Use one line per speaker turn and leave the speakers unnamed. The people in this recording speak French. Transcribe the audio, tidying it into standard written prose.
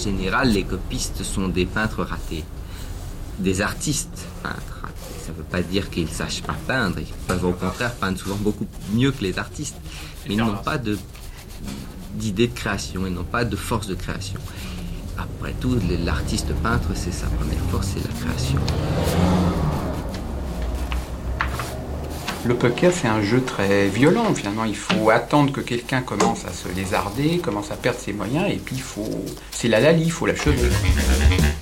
général, les copistes sont des peintres ratés, des artistes peintres ratés. Ça ne veut pas dire qu'ils ne sachent pas peindre, ils peuvent au contraire peindre souvent beaucoup mieux que les artistes, mais ils n'ont pas d'idée de création, ils n'ont pas de force de création. Après tout, l'artiste peintre, c'est sa première force, c'est la création.
Le poker, c'est un jeu très violent, finalement. Il faut attendre que quelqu'un commence à se lézarder, commence à perdre ses moyens, et puis c'est la lalie, il faut l'achever.